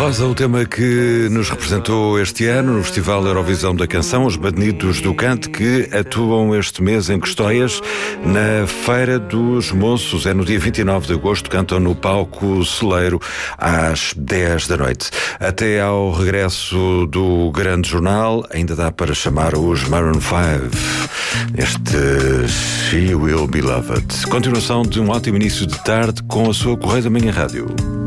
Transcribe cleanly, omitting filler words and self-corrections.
Rosa, o tema que nos representou este ano no Festival Eurovisão da Canção, os Banidos do Cante, que atuam este mês em Custóias, na Feira dos Moços. É no dia 29 de agosto, cantam no palco Celeiro às 10 da noite. Até ao regresso do Grande Jornal, ainda dá para chamar os Maroon 5. Este She Will Be Loved. Continuação de um ótimo início de tarde com a sua Correio da Manhã Rádio.